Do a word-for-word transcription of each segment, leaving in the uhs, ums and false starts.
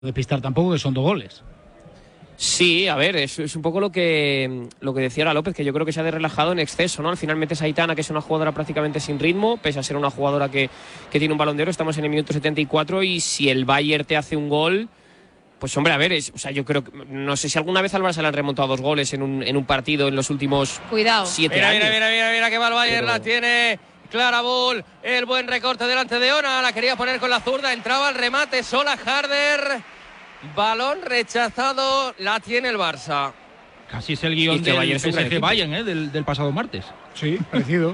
despistar tampoco, que son dos goles. Sí, a ver, es, es un poco lo que lo que decía ahora López, que yo creo que se ha de relajado en exceso, ¿no? Al final metes a Aitana, que es una jugadora prácticamente sin ritmo, pese a ser una jugadora que, que tiene un Balón de Oro. Estamos en el minuto setenta y cuatro y si el Bayern te hace un gol, pues hombre, a ver, es, o sea, yo creo que, no sé si alguna vez al Barça le han remontado dos goles en un, en un partido en los últimos Cuidado. siete mira, años. Mira, mira, mira, mira que va el Bayern, Pero... la tiene Clara Bull, el buen recorte delante de Ona, la quería poner con la zurda, entraba el remate, sola Harder. Balón rechazado, la tiene el Barça. Casi es el guión del P S G Bayern, ¿eh? del, del pasado martes. Sí, parecido.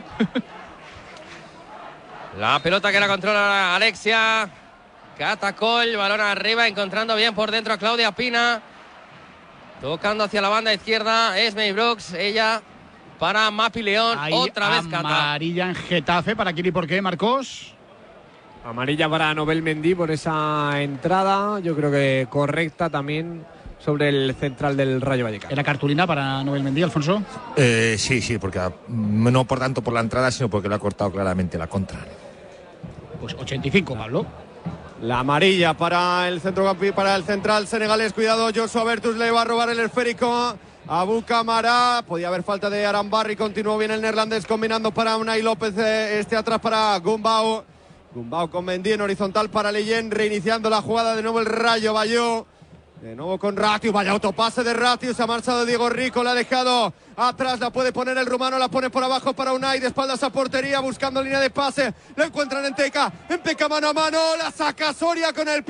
La pelota que la controla Alexia Catacol, balón arriba, encontrando bien por dentro a Claudia Pina. Tocando hacia la banda izquierda, es May Brooks, ella para Mapi León. Ahí, otra vez Cata. Amarilla en Getafe, ¿para quién y por qué, Marcos? Amarilla para Nobel Mendy por esa entrada, yo creo que correcta también sobre el central del Rayo Vallecano. ¿Era cartulina para Nobel Mendy, Alfonso? Eh, sí, sí, porque no por tanto por la entrada, sino porque le ha cortado claramente la contra. Pues ochenta y cinco, Pablo. La amarilla para el centrocampo, para el central senegalés. Cuidado, Joshua Bertus le va a robar el esférico a Bucamará. Podía haber falta de Arambarri. Continuó bien el neerlandés combinando para Unai López. Este atrás para Gumbau. Gumbau con Mendy en horizontal para Leyen. Reiniciando la jugada de nuevo el Rayo Vallecano. De nuevo con Ratiu, vaya autopase de Ratiu, se ha marchado Diego Rico, la ha dejado atrás, la puede poner el rumano, la pone por abajo para Unai, de espaldas a portería, buscando línea de pase, la encuentran en Teca, en Teca mano a mano, la saca Soria con el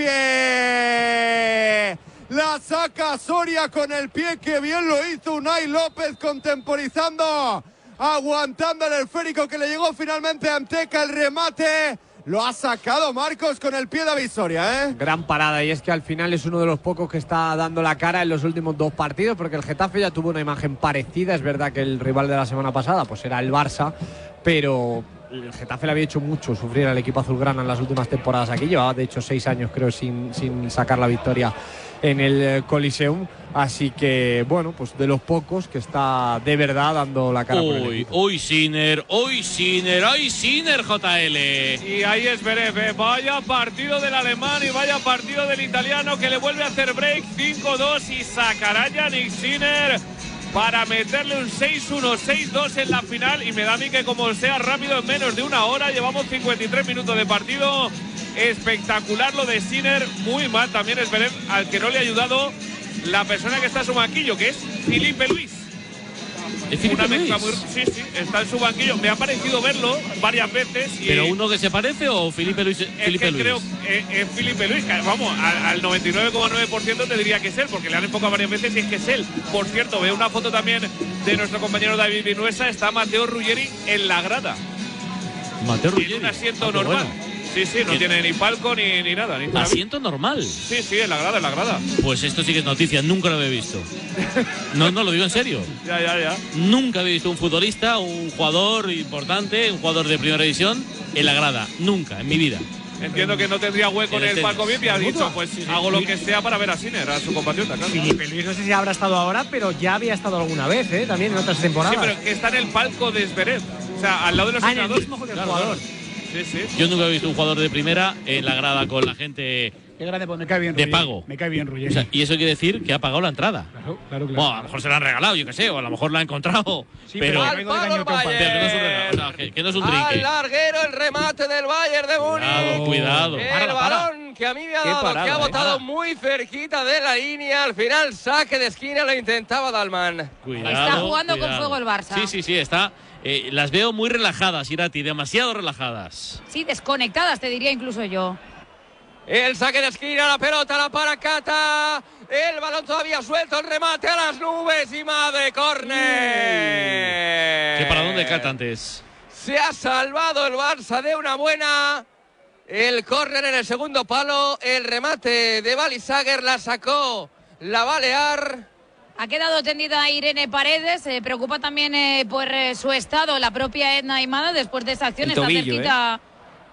pie, la saca Soria con el pie, que bien lo hizo Unai López, contemporizando, aguantando el esférico que le llegó finalmente a Anteca, el remate. Lo ha sacado Marcos con el pie de Avisoria, ¿eh? Gran parada, y es que al final es uno de los pocos que está dando la cara en los últimos dos partidos, porque el Getafe ya tuvo una imagen parecida. Es verdad que el rival de la semana pasada pues era el Barça, pero el Getafe le había hecho mucho sufrir al equipo azulgrana en las últimas temporadas aquí. Llevaba de hecho seis años creo sin, sin sacar la victoria en el Coliseum, así que bueno, pues de los pocos que está de verdad dando la cara. Uy, por el equipo. Hoy Sinner, hoy Sinner, hoy Sinner, J L. Y ahí es Zverev, vaya partido del alemán y vaya partido del italiano, que le vuelve a hacer break. Cinco dos y sacará Yannick Sinner para meterle un seis uno, seis dos en la final, y me da a mí que como sea rápido en menos de una hora. Llevamos cincuenta y tres minutos de partido. Espectacular lo de Sinner, muy mal también es Zverev, al que no le ha ayudado la persona que está en su banquillo, que es Filipe Luis. ¿Es Filipe Luis? Muy, sí, sí, está en su banquillo. Me ha parecido verlo varias veces. Y ¿pero uno que se parece o Filipe Luis? Es Filipe que Luis. creo que es Filipe Luis. Vamos, al, al noventa y nueve coma nueve por ciento te diría que es él, porque le han enfocado varias veces y es que es él. Por cierto, veo una foto también de nuestro compañero David Vinuesa. Está Mateo Ruggeri en la grada. Mateo Ruggeri. En un asiento ah, normal. Bueno. Sí, sí, no tiene ni palco ni, ni nada. Ni ¿asiento normal? Sí, sí, en la grada, en la grada. Pues esto sí que es noticia, nunca lo había visto. No, no, lo digo en serio. Ya, ya, ya. Nunca había visto un futbolista, un jugador importante, un jugador de primera división en la grada. Nunca, en mi vida. Entiendo que no tendría hueco en el palco V I P y ha dicho, pues hago lo que sea para ver a Sinner, a su compatriota. Claro. Filipe Luis no sé si habrá estado ahora, pero ya había estado alguna vez, ¿eh? También en otras temporadas. Sí, pero que está en el palco de Zverev. O sea, al lado de los ah, en el entrenadores. mismo Claro, jugador. claro. Sí, sí. Yo nunca he visto un jugador de primera en la grada con la gente. Qué grande, pues me cae bien de Ruggeri. pago. Me cae bien Ruggeri. O sea, y eso quiere decir que ha pagado la entrada. Claro, claro, claro. Bueno, a lo mejor se la han regalado, yo qué sé, o a lo mejor la ha encontrado. Sí, pero, pero, pero que no es un regalo, o sea, que, que no es un Al trinque. larguero el remate del Bayern de Múnich. Cuidado, cuidado. El Para, balón que a mí me ha Qué dado, parada, que ha eh. botado Para. muy cerquita de la línea. Al final saque de esquina, lo intentaba Dalman. Cuidado, Está jugando cuidado. con fuego el Barça. Sí, sí, sí, está. Eh, las veo muy relajadas, Irati, demasiado relajadas. Sí, desconectadas, te diría incluso yo. El saque de esquina, la pelota, la para Cata. El balón todavía suelto, el remate a las nubes y madre, córner. ¿Qué para dónde Cata antes? Se ha salvado el Barça de una buena. El córner en el segundo palo. El remate de Balisaguer la sacó la Balear. Ha quedado tendida Irene Paredes. Se preocupa también eh, por eh, su estado la propia Edna Imada después de esa acción. El Está tobillo, cerquita. ¿eh?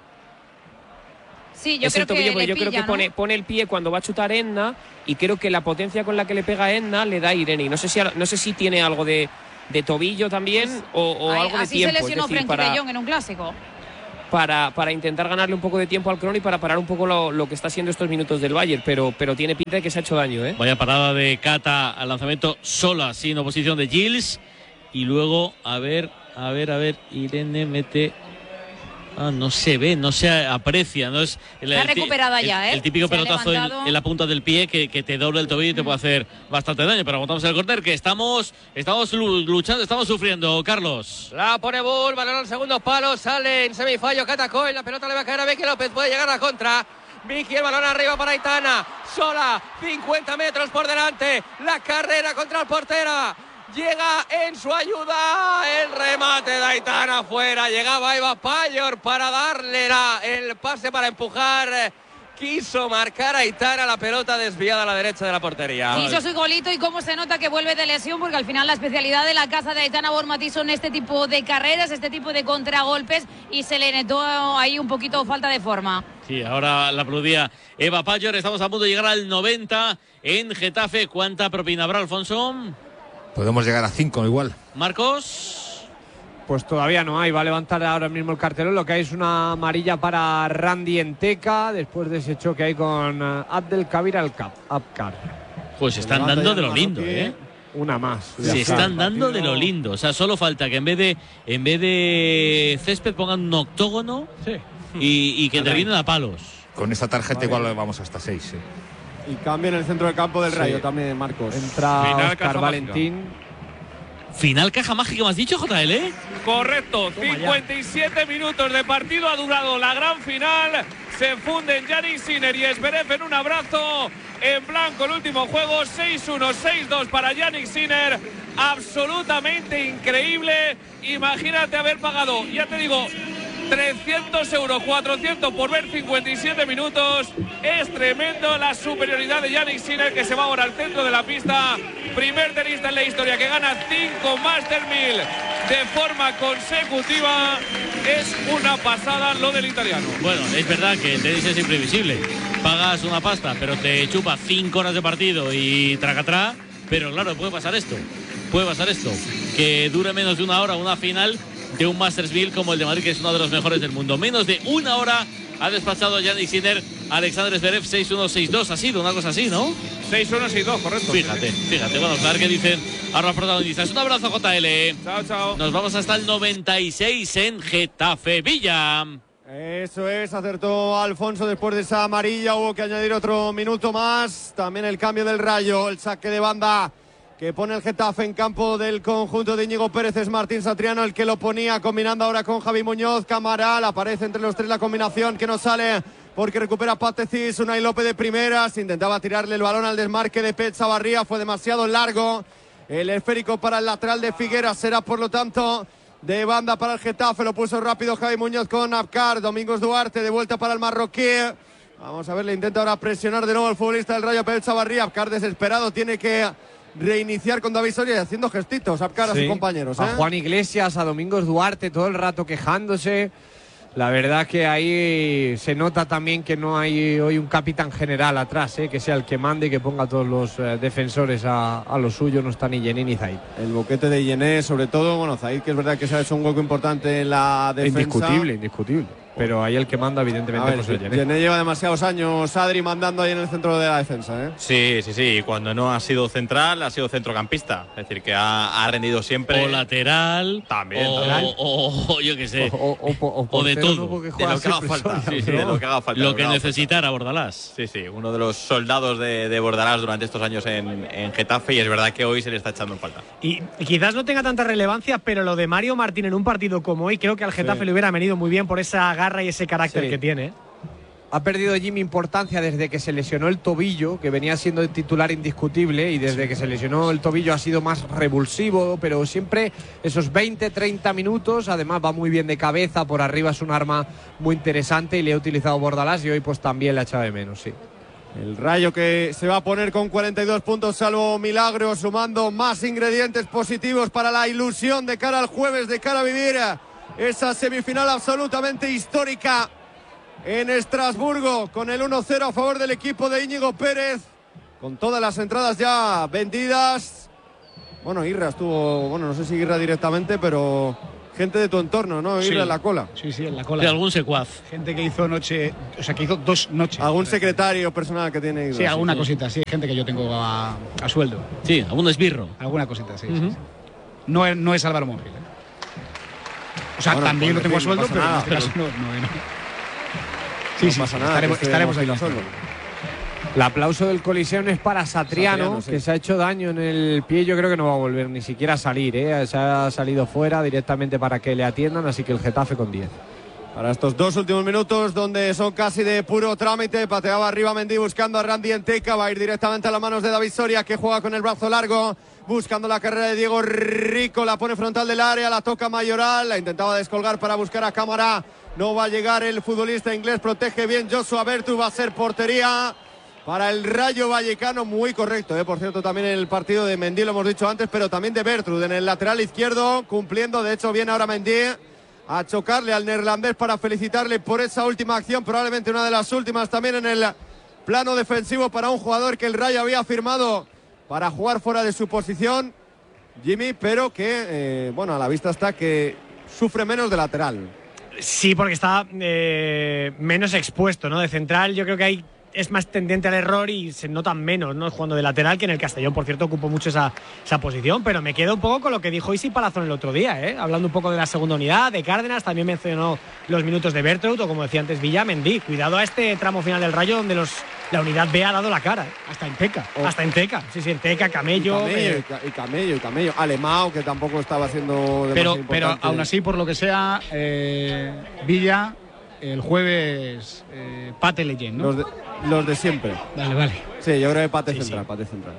Sí, yo es creo el tobillo, que porque le yo creo pilla, que pone, ¿no? pone el pie cuando va a chutar Edna, y creo que la potencia con la que le pega a Edna le da a Irene. Y no sé si, no sé si tiene algo de, de tobillo también o, o Ay, algo de así tiempo. se lesionó es decir, Frenkie para, de Jong en un clásico. para, para intentar ganarle un poco de tiempo al Cron y para parar un poco lo, lo que está siendo estos minutos del Bayern, pero, pero tiene pinta de que se ha hecho daño, ¿eh? Vaya parada de Cata al lanzamiento sola, sin oposición de Gilles. Y luego, a ver, a ver, a ver, Irene mete... Ah, no se ve, no se aprecia. No es el, Está el, recuperada el, ya, ¿eh? El típico Se pelotazo en, en la punta del pie que, que te doble el tobillo y te puede hacer bastante daño. Pero aguantamos el córner, que estamos, estamos luchando, estamos sufriendo, Carlos. La pone Bull, balón al segundo palo, sale en semifallo Catacoy, la pelota le va a caer a Vicky López, puede llegar a la contra. Vicky, el balón arriba para Aitana, sola, cincuenta metros por delante, la carrera contra el portero. Llega en su ayuda el remate de Aitana afuera. Llegaba Eva Payor para darle la, el pase para empujar. Quiso marcar a Aitana, la pelota desviada a la derecha de la portería. Hizo su golito y cómo se nota que vuelve de lesión, porque al final la especialidad de la casa de Aitana Bonmatí son este tipo de carreras, este tipo de contragolpes, y se le notó ahí un poquito falta de forma. Sí, ahora la aplaudía Eva Payor. Estamos a punto de llegar al noventa en Getafe. ¿Cuánta propina habrá, Alfonso? Podemos llegar a cinco igual. Marcos. Pues todavía no hay, va a levantar ahora mismo el cartelón. Lo que hay es una amarilla para Randy Enteca después de ese choque ahí con uh, Abdelkabir Abkar. Pues se están dando de lo lindo, ¿eh? Una más. Se están dando de lo lindo. O sea, solo falta que en vez de en vez de césped pongan un octógono, sí, y, y que terminen a palos. Con esta tarjeta igual vamos hasta seis, ¿eh? Y cambia en el centro del campo del sí. Rayo también, Marcos. Entra Oscar Valentín. Final caja mágica, ¿me has dicho, J L? Correcto, cincuenta y siete minutos de partido ha durado la gran final. Se funden Jannik Sinner y Zverev en un abrazo en blanco. El último juego, seis uno, seis dos para Jannik Sinner. Absolutamente increíble. Imagínate haber pagado, ya te digo, trescientos euros, cuatrocientos por ver cincuenta y siete minutos. Es tremendo la superioridad de Jannik Sinner, que se va ahora al centro de la pista. Primer tenista en la historia que gana cinco Master mil de forma consecutiva. Es una pasada lo del italiano. Bueno, es verdad que el tenis es imprevisible. Pagas una pasta, pero te chupa cinco horas de partido y tracatrá. Pero claro, puede pasar esto. Puede pasar esto. Que dure menos de una hora una final de un Masters mil como el de Madrid, que es uno de los mejores del mundo. Menos de una hora ha despachado Jannik Sinner Alexander Zverev. Seis uno, seis dos ha sido una cosa así, ¿no? seis uno, seis dos, correcto. Fíjate, fíjate. Bueno, a ver qué dicen ahora los protagonistas. Un abrazo, J L. Chao, chao. Nos vamos hasta el noventa y seis en Getafe Villa. Eso es, acertó Alfonso después de esa amarilla. Hubo que añadir otro minuto más. También el cambio del Rayo, el saque de banda que pone el Getafe en campo del conjunto de Íñigo Pérez. Es Martín Satriano el que lo ponía, combinando ahora con Javi Muñoz. Camaral, aparece entre los tres la combinación que no sale porque recupera Patecis. Unai López de primeras, intentaba tirarle el balón al desmarque de Pet Chavarría, fue demasiado largo. El esférico para el lateral de Figueras será, por lo tanto, de banda para el Getafe. Lo puso rápido Javi Muñoz con Abkar. Domingos Duarte de vuelta para el marroquí. Vamos a ver, le intenta ahora presionar de nuevo el futbolista del Rayo, Pet Chavarría. Abkar desesperado, tiene que reiniciar con David Soria y haciendo gestitos Abkar a sí. sus compañeros, ¿eh? A Juan Iglesias, a Domingos Duarte, todo el rato quejándose. La verdad que ahí se nota también que no hay hoy un capitán general atrás, ¿eh? Que sea el que mande y que ponga a todos los eh, defensores a, a lo suyo. No está ni Yené ni Zaid. El boquete de Yené, sobre todo, bueno, Zaid, que es verdad que se ha hecho un hueco importante en la defensa. Indiscutible, indiscutible. Pero ahí el que manda, evidentemente, ver, pues el Yené. Yené lleva demasiados años, Adri, mandando ahí en el centro de la defensa, ¿eh? Sí, sí, sí. Cuando no ha sido central, ha sido centrocampista. Es decir, que ha, ha rendido siempre. O lateral. También. O, también. o, o yo qué sé. O, o, o, o, o de todo. No, de lo que haga falta. Sí, sí, de lo que haga falta. Lo que necesitara Bordalás. Sí, sí. Uno de los soldados de, de Bordalás durante estos años en, en Getafe, y es verdad que hoy se le está echando en falta. Y, y quizás no tenga tanta relevancia, pero lo de Mario Martín en un partido como hoy, creo que al Getafe sí. le hubiera venido muy bien por esa garra y ese carácter. Sí. que tiene. Ha perdido Jimmy importancia desde que se lesionó el tobillo, que venía siendo el titular indiscutible, y desde que se lesionó el tobillo ha sido más revulsivo, pero siempre esos veinte, treinta minutos. Además va muy bien de cabeza, por arriba es un arma muy interesante y le ha utilizado Bordalás, y hoy pues también la ha echado de menos, sí. El Rayo que se va a poner con cuarenta y dos puntos, salvo milagro, sumando más ingredientes positivos para la ilusión de cara al jueves, de cara a vivir esa semifinal absolutamente histórica en Estrasburgo, con el uno cero a favor del equipo de Íñigo Pérez, con todas las entradas ya vendidas. Bueno, Irra estuvo, bueno, no sé si Irra directamente, pero gente de tu entorno, ¿no? Ir Sí. en la cola. Sí, sí, en la cola. De algún secuaz. Gente que hizo noche, o sea, que hizo dos noches. Algún secretario personal que tiene. Sí, alguna cosita, sí, gente que yo tengo a, a sueldo. Sí, algún esbirro. Alguna cosita, sí. Uh-huh. sí, sí. No, es, no es Álvaro Monge. ¿eh? O sea, Bueno, también pues, lo tengo en a fin, no sueldo, pasa pero nada, en este caso pero- no, no, no. Sí, No sí, pasa sí, nada, estaremos, que esté estaremos ahí. a sueldo. El aplauso del Coliseum es para Satriano, Satriano, sí. que se ha hecho daño en el pie. Yo creo que no va a volver ni siquiera a salir, ¿eh? Se ha salido fuera directamente para que le atiendan, así que el Getafe con diez. Para estos dos últimos minutos, donde son casi de puro trámite, pateaba arriba Mendy buscando a Randy Enteca, va a ir directamente a las manos de David Soria, que juega con el brazo largo, buscando la carrera de Diego Rico, la pone frontal del área, la toca Mayoral, la intentaba descolgar para buscar a Cámara, no va a llegar el futbolista inglés, protege bien Joshua Bertu, va a ser portería para el Rayo Vallecano, muy correcto, ¿eh? Por cierto, también el partido de Mendy, lo hemos dicho antes, pero también de Bertrud en el lateral izquierdo, cumpliendo, de hecho viene ahora Mendy a chocarle al neerlandés para felicitarle por esa última acción, probablemente una de las últimas también en el plano defensivo para un jugador que el Rayo había firmado para jugar fuera de su posición, Jimmy, pero que, eh, bueno, a la vista está que sufre menos de lateral. Sí, porque está eh, menos expuesto, ¿no? De central yo creo que hay es más tendente al error y se notan menos, ¿no? Jugando de lateral, que en el Castellón, por cierto, ocupó mucho esa, esa posición, pero me quedo un poco con lo que dijo Isi Palazón el otro día, ¿eh? Hablando un poco de la segunda unidad, de Cárdenas, también mencionó los minutos de Bertrud, o como decía antes Villa, Mendy. Cuidado a este tramo final del Rayo donde los, la unidad B ha dado la cara, ¿eh? Hasta Enteca. Oh. Hasta Enteca, sí, sí, Enteca, Camello. Y Camello, eh, y, ca- y Camello, y Camello. Alemão, que tampoco estaba siendo Pero, demasiado pero importante. aún así, por lo que sea, eh, Villa, el jueves, eh, Pate Leyen, ¿no? Los de, los de siempre. Vale, vale. Sí, yo creo que Pate Sí, central, sí. Pate central.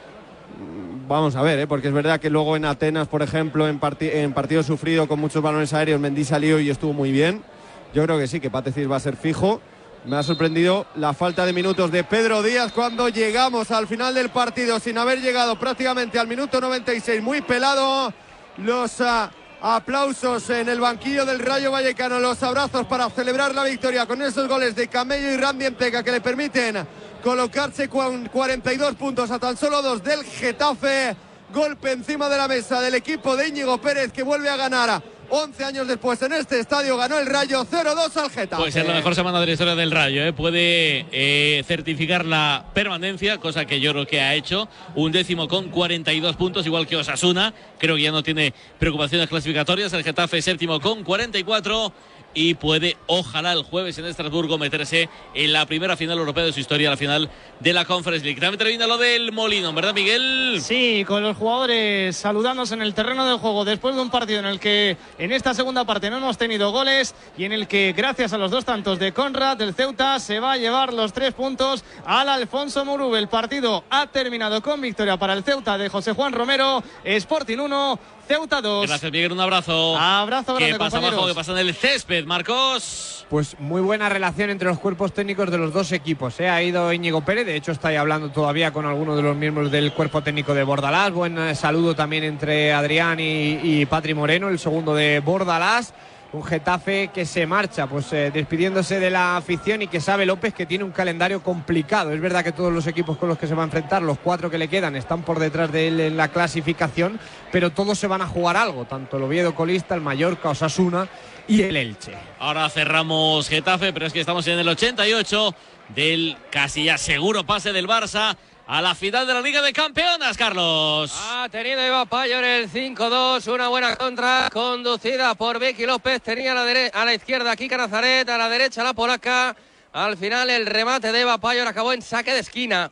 Mm, Vamos a ver, ¿eh? Porque es verdad que luego en Atenas, por ejemplo, en, parti en partido sufrido con muchos balones aéreos, Mendy salió y estuvo muy bien. Yo creo que sí, que Pate Cis va a ser fijo. Me ha sorprendido la falta de minutos de Pedro Díaz cuando llegamos al final del partido, sin haber llegado prácticamente al minuto noventa y seis. Muy pelado. Los uh, aplausos en el banquillo del Rayo Vallecano, los abrazos para celebrar la victoria con esos goles de Camello y Randy Enteca que le permiten colocarse con cuarenta y dos puntos a tan solo dos del Getafe. Golpe encima de la mesa del equipo de Íñigo Pérez, que vuelve a ganar once años después en este estadio. Ganó el Rayo cero dos al Getafe. Puede ser la mejor semana de la historia del Rayo, ¿eh? Puede eh, certificar la permanencia, cosa que yo creo que ha hecho. Un décimo con cuarenta y dos puntos, igual que Osasuna. Creo que ya no tiene preocupaciones clasificatorias. El Getafe séptimo con cuarenta y cuatro. Y puede, ojalá, el jueves en Estrasburgo meterse en la primera final europea de su historia, la final de la Conference League. También termina lo del Molino, ¿verdad, Miguel? Sí, con los jugadores saludándose en el terreno del juego después de un partido en el que en esta segunda parte no hemos tenido goles y en el que, gracias a los dos tantos de Conrad, el Ceuta se va a llevar los tres puntos al Alfonso Murube. El partido ha terminado con victoria para el Ceuta de José Juan Romero. Sporting uno, Ceuta dos. Gracias, Miguel, un abrazo. Abrazo grande, ¿Qué pasa compañeros? abajo? ¿Qué pasa en el césped, Marcos? Pues muy buena relación entre los cuerpos técnicos de los dos equipos, ¿eh? Ha ido Íñigo Pérez, de hecho está ahí hablando todavía con algunos de los miembros del cuerpo técnico de Bordalás. Buen eh, saludo también entre Adrián y, y Patri Moreno, el segundo de Bordalás. Un Getafe que se marcha, pues eh, despidiéndose de la afición, y que sabe López que tiene un calendario complicado. Es verdad que todos los equipos con los que se va a enfrentar, los cuatro que le quedan, están por detrás de él en la clasificación, pero todos se van a jugar algo, tanto el Oviedo colista, el Mallorca, Osasuna y el Elche. Ahora cerramos Getafe, pero es que estamos en el ochenta y ocho del casi ya seguro pase del Barça a la final de la Liga de Campeonas, Carlos. Ha tenido Eva Payo en el cinco dos, una buena contra conducida por Vicky López. Tenía a la, dere- a la izquierda Kika Nazaret, a la derecha la polaca. Al final el remate de Eva Payo acabó en saque de esquina.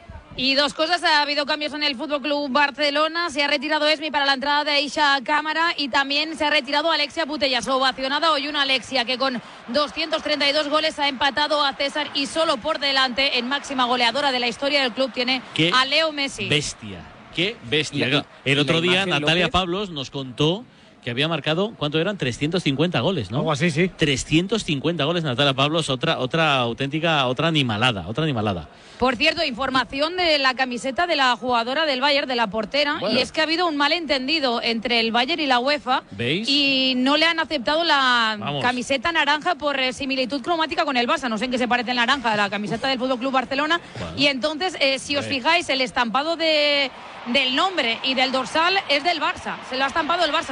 Y dos cosas, ha habido cambios en el F C Barcelona, se ha retirado Esmi para la entrada de Aisha Cámara y también se ha retirado Alexia Putellas, ovacionada hoy una Alexia que con doscientos treinta y dos goles ha empatado a César y solo por delante en máxima goleadora de la historia del club tiene Qué a Leo Messi. Bestia, qué bestia. Y la- El y otro la día imagen, Natalia López. Pablos nos contó que había marcado, ¿cuánto eran? trescientos cincuenta goles, ¿no? Algo así, sí. trescientos cincuenta goles Natalia Pablos, otra, otra auténtica, otra animalada, otra animalada. Por cierto, información de la camiseta de la jugadora del Bayern, de la portera, Bueno. y es que ha habido un malentendido entre el Bayern y la UEFA. ¿Veis? Y no le han aceptado la Vamos. camiseta naranja por eh, similitud cromática con el Barça. No sé en qué se parece el naranja de la camiseta del F C Barcelona. Bueno. Y entonces, eh, si os Bueno. fijáis, el estampado de, del nombre y del dorsal es del Barça. Se lo ha estampado el Barça esa camiseta.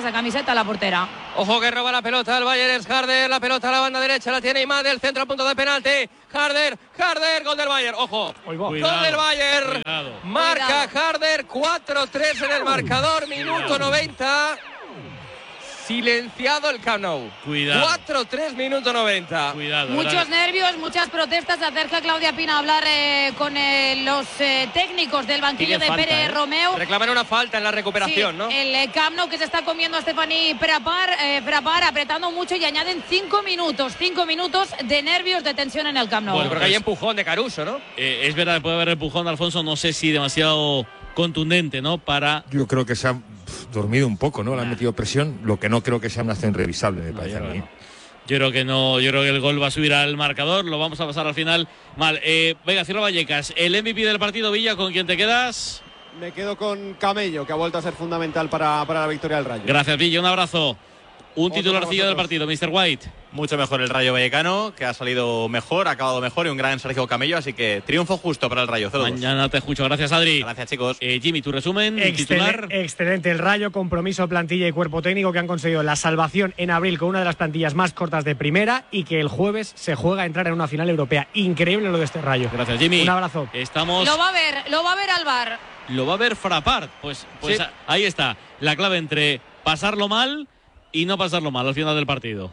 sujeta a la portera. Ojo que roba la pelota el Bayern, es Harder, la pelota a la banda derecha, la tiene Imad, del centro a punto de penalti. Harder, Harder, gol del Bayern, ojo. Cuidado, gol del Bayern. Cuidado. Marca Harder, cuatro tres en el marcador, minuto noventa. Silenciado el Camp Nou. Cuidado. cuatro tres, minuto noventa. Cuidado. Muchos ¿verdad? nervios, muchas protestas. Se acerca Claudia Pina a hablar eh, con eh, los eh, técnicos del banquillo Tiene de falta, Pere ¿eh? Romeu. Reclaman una falta en la recuperación, Sí, ¿no? El eh, Camp Nou que se está comiendo a Stephanie Frappart, eh, Frappart apretando mucho y añaden cinco minutos. Cinco minutos de nervios, de tensión en el Camp Nou. Bueno, creo que hay empujón de Caruso, ¿no? Eh, es verdad que puede haber empujón de Alfonso, no sé si demasiado contundente, ¿no? Para. Yo creo que se ha pff, dormido un poco, ¿no? Le han metido presión, lo que no creo que sea una acción revisable, me parece a mí. Yo creo que no, yo creo que el gol va a subir al marcador, lo vamos a pasar al final mal. Eh, venga, Ciro Vallecas, el M V P del partido, Villa, ¿con quién te quedas? Me quedo con Camello, que ha vuelto a ser fundamental para, para la victoria del Rayo. Gracias, Villa, un abrazo. Un Otro titularcillo para del partido, mister White. Mucho mejor el Rayo Vallecano, que ha salido mejor, ha acabado mejor, y un gran Sergio Camello, así que triunfo justo para el Rayo. cero dos. Mañana te escucho, gracias Adri. Gracias, chicos. Eh, Jimmy, tu resumen, Excel- titular. Excelente el Rayo, compromiso, plantilla y cuerpo técnico que han conseguido la salvación en abril con una de las plantillas más cortas de primera y que el jueves se juega a entrar en una final europea. Increíble lo de este Rayo. Gracias, Jimmy. Un abrazo. Estamos. Lo va a ver, lo va a ver al VAR. Lo va a ver Frappart. Pues, pues Sí. a- ahí está la clave entre pasarlo mal y no pasarlo mal al final del partido.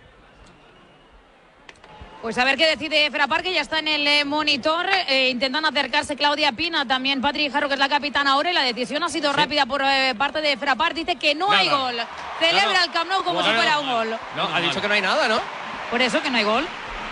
Pues a ver qué decide Frappart, que ya está en el eh, monitor. Eh, intentan acercarse Claudia Pina, también Patrick Jarro, que es la capitana ahora. Y la decisión ha sido rápida por eh, parte de Frappart. Dice que no Nada. hay gol. Celebra No, no. el Camp Nou como No, si no, fuera no. un gol. No, ha dicho que no hay nada, ¿no? Por eso que no hay gol.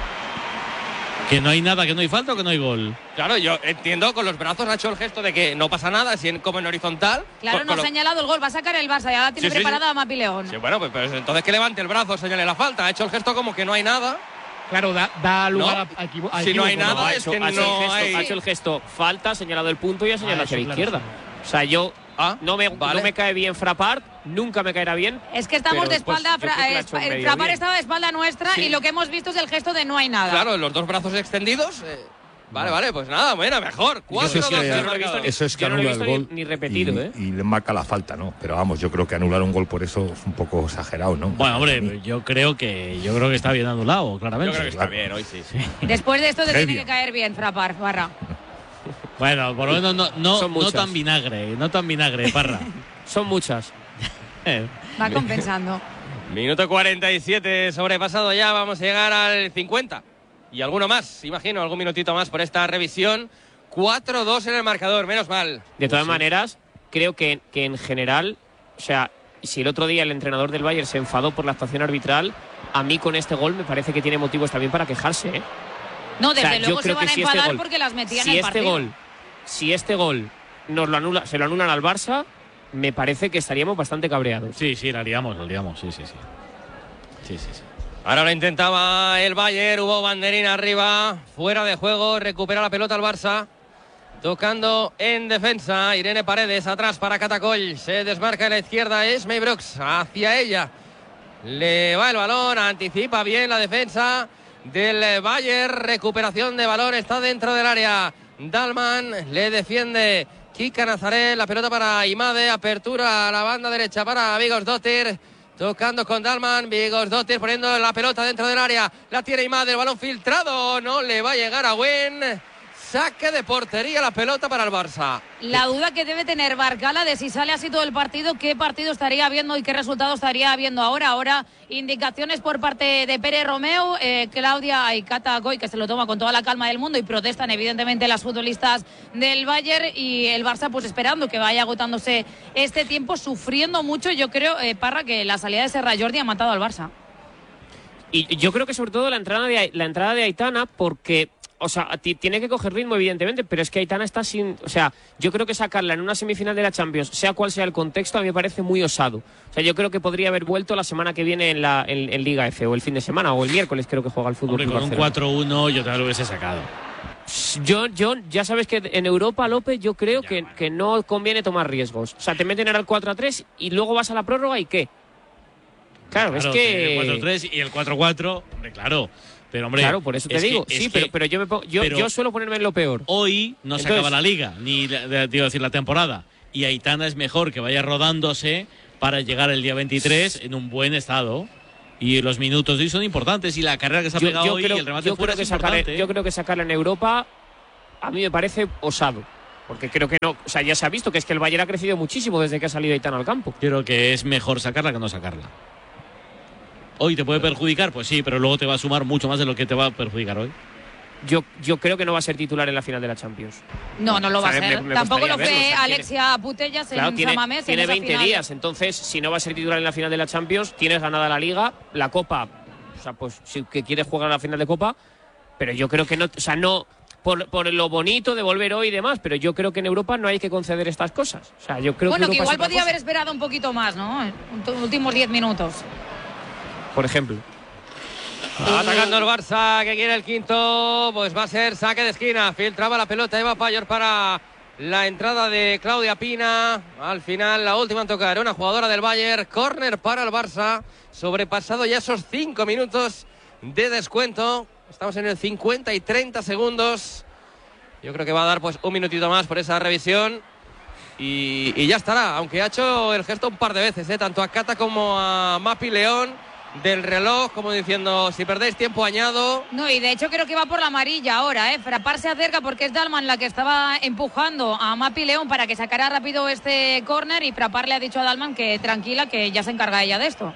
Que no hay nada, que no hay falta o que no hay gol. Claro, yo entiendo, con los brazos ha hecho el gesto de que no pasa nada, si en, como en horizontal. Claro, con- no ha con lo- señalado el gol. Va a sacar el Barça. Ya la tiene Sí, sí, preparada Mapi León. Sí, bueno, pues, pues entonces que levante el brazo, señale la falta. Ha hecho el gesto como que no hay nada. Claro, da, da lugar ¿No? a, a equivo- a Si no hay equívoco, nada, ha es hecho, que ha hecho no el gesto, hay- ha hecho el gesto, falta, ha señalado el punto y ha señalado Ah, hacia la eso, claro, izquierda. O sea, yo Ah, no, me, vale. no me cae bien Frappart, nunca me caerá bien. Es que estamos pero de después espalda. yo creo que lo ha hecho Fra- eh, medio Frappart bien. estaba de espalda nuestra Sí. y lo que hemos visto es el gesto de no hay nada. Claro, los dos brazos extendidos. eh, Vale, vale, pues nada, bueno, mejor. cuatro Eso dos es que- en el yo no lo he visto marcador. ni- Eso es que yo no lo he anula el visto ni- gol ni repetido, y, ¿eh? y le marca la falta, ¿no? Pero vamos, yo creo que anular un gol por eso es un poco exagerado, ¿no? Bueno, A mí. hombre, yo creo que yo creo que está bien anulado, claramente. Yo creo que está bien hoy, sí. sí. Después de esto te Previo. tiene que caer bien Frappart, Barra. Bueno, por lo menos no, no, Son no muchas. tan vinagre, no tan vinagre, Parra. Son muchas. Va compensando. Minuto cuarenta y siete sobrepasado ya, vamos a llegar al cincuenta. Y alguno más, imagino, algún minutito más por esta revisión. cuatro dos en el marcador, menos mal. De todas maneras, creo que, que en general, o sea, si el otro día el entrenador del Bayern se enfadó por la actuación arbitral, a mí con este gol me parece que tiene motivos también para quejarse, ¿eh? No, desde O sea, yo luego se creo van que a si este enfadar gol- porque las metían si en el este partido. gol, si este gol nos lo anula, se lo anulan al Barça, me parece que estaríamos bastante cabreados. Sí, sí, la liamos, la liamos, sí, sí, sí. Sí, sí, sí. Ahora lo intentaba el Bayern, hubo banderina arriba, fuera de juego, recupera la pelota el Barça. Tocando en defensa, Irene Paredes atrás para Catacol, se desmarca en la izquierda, es May Brooks, hacia ella. Le va el balón, anticipa bien la defensa del Bayern, recuperación de balón, está dentro del área. Dalman le defiende Kika Nazaret, la pelota para Imade, apertura a la banda derecha para Vigosdóttir. Tocando con Dalman, Vigosdóttir poniendo la pelota dentro del área. La tiene Imade, el balón filtrado, no le va a llegar a Gwen. Saque de portería la pelota para el Barça. La duda que debe tener Barcala de si sale así todo el partido, qué partido estaría viendo y qué resultado estaría viendo ahora. Ahora indicaciones por parte de Pere Romeu, eh, Claudia y Cata Goy, que se lo toma con toda la calma del mundo y protestan evidentemente las futbolistas del Bayern, y el Barça pues esperando que vaya agotándose este tiempo, sufriendo mucho. Yo creo, eh, Parra, que la salida de Serra Jordi ha matado al Barça. Y yo creo que sobre todo la entrada de, la entrada de Aitana, porque, o sea, ti- tiene que coger ritmo, evidentemente, pero es que Aitana está sin. O sea, yo creo que sacarla en una semifinal de la Champions, sea cual sea el contexto, a mí me parece muy osado. O sea, yo creo que podría haber vuelto la semana que viene en, la, en, en Liga F, o el fin de semana, o el miércoles, creo que juega el fútbol. Hombre, Club con un Barcelona. cuatro uno yo te lo hubiese sacado. Yo, yo, ya sabes que en Europa, López, yo creo que, que no conviene tomar riesgos. O sea, te meten ahora el cuatro a tres y luego vas a la prórroga y ¿qué? Claro, es que. El cuatro tres y el cuatro cuatro, hombre, claro. Pero, hombre, claro, por eso te es digo. que- es sí, que- pero, pero yo me pongo, yo, pero yo suelo ponerme en lo peor. Hoy no se Entonces- acaba la liga, ni la, de- digo decir la temporada. Y Aitana es mejor que vaya rodándose para llegar el día veintitrés en un buen estado. Y los minutos de hoy son importantes y la carrera que se ha yo, pegado yo hoy creo, y el remate yo fuera creo es que sacarle, importante. Yo creo que sacarla en Europa a mí me parece osado. Porque creo que no, o sea, ya se ha visto que es que el Bayern ha crecido muchísimo desde que ha salido Aitana al campo. Creo que es mejor sacarla que no sacarla. Hoy te puede perjudicar, pues sí, pero luego te va a sumar mucho más de lo que te va a perjudicar hoy. Yo, yo creo que no va a ser titular en la final de la Champions. No, no lo va O sea, a ser. me- me Tampoco lo costaría fue verlo, o sea, Alexia Putellas Claro, en tiene, San Mamés. tiene en esa veinte final. días, entonces si no va a ser titular en la final de la Champions, tienes ganada la Liga, la Copa, o sea, pues si que quieres jugar a la final de Copa, pero yo creo que no, o sea, no por, por lo bonito de volver hoy y demás, pero yo creo que en Europa no hay que conceder estas cosas. O sea, yo creo Bueno, que, que Europa igual es otra podía cosa. haber esperado un poquito más, ¿no? En los últimos diez minutos. Por ejemplo. Atacando el Barça, que quiere el quinto, pues va a ser saque de esquina. Filtraba la pelota Eva Payor para la entrada de Claudia Pina. Al final, la última en tocar, una jugadora del Bayern. Córner para el Barça. Sobrepasado ya esos cinco minutos de descuento. Estamos en el cincuenta y treinta segundos. Yo creo que va a dar pues un minutito más por esa revisión. Y, y ya estará, aunque ha hecho el gesto un par de veces, ¿eh? Tanto a Cata como a Mapi León. Del reloj, como diciendo, si perdéis tiempo añado. No, y de hecho creo que va por la amarilla ahora, ¿eh? Frappart se acerca porque es Dalman la que estaba empujando a Mapi León para que sacara rápido este córner y Frappart le ha dicho a Dalman que tranquila, que ya se encarga ella de esto.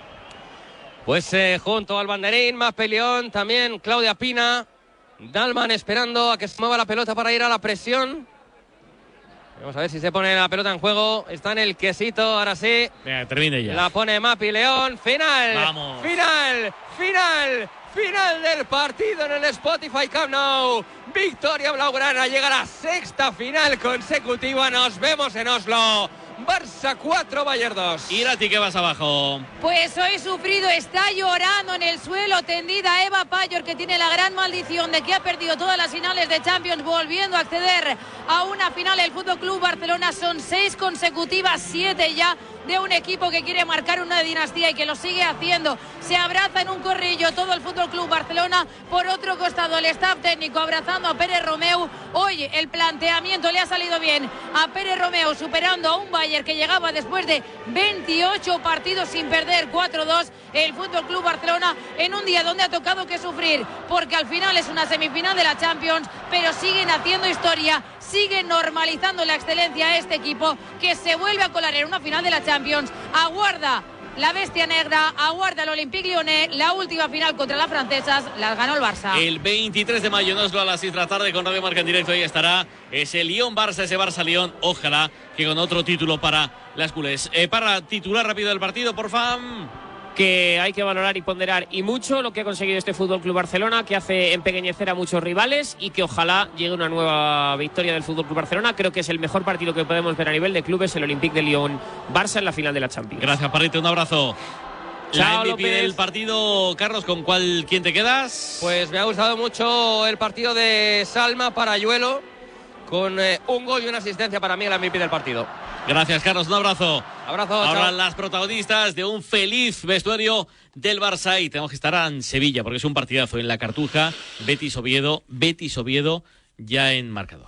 Pues eh, junto al banderín, Mapi León, también Claudia Pina. Dalman esperando a que se mueva la pelota para ir a la presión. Vamos a ver si se pone la pelota en juego. Está en el quesito, ahora sí. Venga, termine ya. La pone Mapi León. Final. Vamos. Final. Final. Final del partido en el Spotify Camp Nou. Victoria blaugrana. Llega a la sexta final consecutiva. Nos vemos en Oslo. Barça cuatro, Bayern dos. Y a ti que vas abajo. Pues hoy sufrido, está llorando en el suelo, tendida Eva Payor, que tiene la gran maldición de que ha perdido todas las finales de Champions, volviendo a acceder a una final. El Fútbol Club Barcelona son seis consecutivas, siete ya de un equipo que quiere marcar una dinastía y que lo sigue haciendo. Se abraza en un corrillo todo el Fútbol Club Barcelona. Por otro costado, el staff técnico abrazando a Pérez Romeu. Hoy el planteamiento le ha salido bien a Pérez Romeu, superando a un Bayern que llegaba después de veintiocho partidos sin perder, cuatro dos. El Fútbol Club Barcelona en un día donde ha tocado que sufrir, porque al final es una semifinal de la Champions, pero siguen haciendo historia, siguen normalizando la excelencia a este equipo que se vuelve a colar en una final de la Champions. Aguarda la bestia negra, aguarda el Olympique Lyonnais, la última final contra las francesas, las ganó el Barça. El veintitrés de mayo en Oslo a las seis de la tarde con Radio Marca en directo. Ahí estará ese Lyon-Barça, ese Barça-Lyon. Ojalá que con otro título para las culés. Eh, para titular rápido del partido, por favor. Que hay que valorar y ponderar y mucho lo que ha conseguido este Fútbol Club Barcelona, que hace empequeñecer a muchos rivales y que ojalá llegue una nueva victoria del Fútbol Club Barcelona. Creo que es el mejor partido que podemos ver a nivel de clubes, el Olympique de Lyon Barça en la final de la Champions. Gracias, Parrite, un abrazo. Chao, la M V P López. del partido, Carlos, ¿con cuál quién te quedas? Pues me ha gustado mucho el partido de Salma Parayuelo, con eh, un gol y una asistencia para mí, el M V P del partido. Gracias, Carlos, un abrazo. Abrazo. Ahora chao. las protagonistas de un feliz vestuario del Barça y tenemos que estar en Sevilla porque es un partidazo en la Cartuja. Betis Oviedo, Betis Oviedo ya en marcador.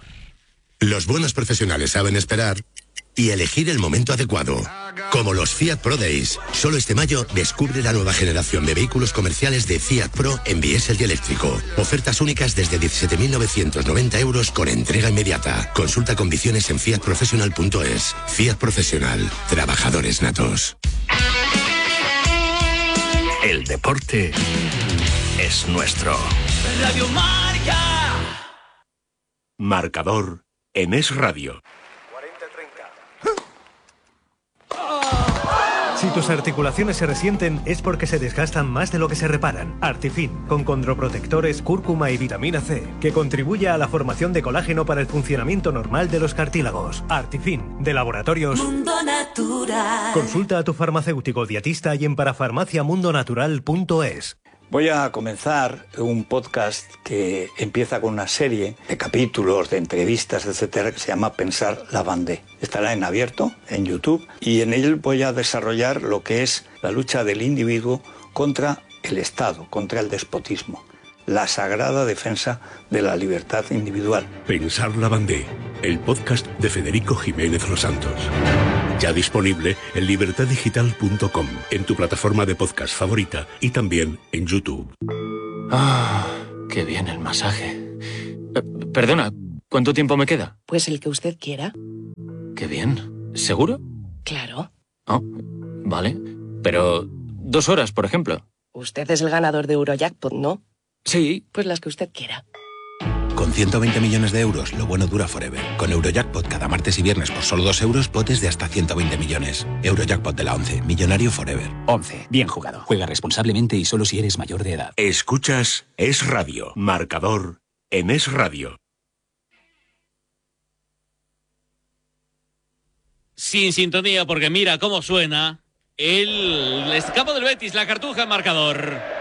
Los buenos profesionales saben esperar y elegir el momento adecuado. Como los Fiat Pro Days. Solo este mayo descubre la nueva generación de vehículos comerciales de Fiat Pro en diésel y eléctrico. Ofertas únicas desde diecisiete mil novecientos noventa euros con entrega inmediata. Consulta condiciones en fiat professional punto es. Fiat Profesional. Trabajadores natos. El deporte es nuestro. Radio Marca. Marcador en Es Radio. Si tus articulaciones se resienten es porque se desgastan más de lo que se reparan. Artifin, con condroprotectores, cúrcuma y vitamina C, que contribuye a la formación de colágeno para el funcionamiento normal de los cartílagos. Artifin, de Laboratorios Mundo Natural. Consulta a tu farmacéutico dietista y en parafarmacia mundo natural punto es. Voy a comenzar un podcast que empieza con una serie de capítulos, de entrevistas, etcétera, que se llama Pensar la Bandé. Estará en abierto, en YouTube, y en él voy a desarrollar lo que es la lucha del individuo contra el Estado, contra el despotismo, la sagrada defensa de la libertad individual. Pensar la Bandé, el podcast de Federico Jiménez Los Santos. Ya disponible en libertad digital punto com, en tu plataforma de podcast favorita y también en YouTube. Ah, qué bien el masaje. Eh, perdona, ¿cuánto tiempo me queda? Pues el que usted quiera. Qué bien. ¿Seguro? Claro. Oh, vale. Pero dos horas, por ejemplo. Usted es el ganador de Eurojackpot, ¿no? Sí. Pues las que usted quiera. Con ciento veinte millones de euros, lo bueno dura forever. Con Eurojackpot cada martes y viernes por solo dos euros, potes de hasta ciento veinte millones. Eurojackpot de la once, millonario forever. once. Bien jugado. Juega responsablemente y solo si eres mayor de edad. Escuchas Es Radio, marcador en Es Radio. Sin sintonía, porque mira cómo suena el escapo del Betis, la Cartuja en marcador.